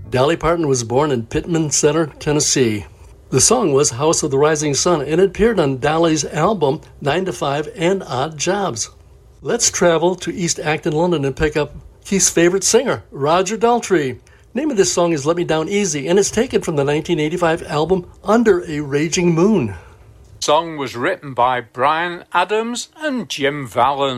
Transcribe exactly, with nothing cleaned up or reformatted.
Dolly Parton was born in Pittman Center, Tennessee. The song was House of the Rising Sun and it appeared on Dolly's album nine to five and Odd Jobs. Let's travel to East Acton, London and pick up Keith's favorite singer, Roger Daltrey. Name of this song is Let Me Down Easy and it's taken from the nineteen eighty-five album Under a Raging Moon. The song was written by Bryan Adams and Jim Vallon.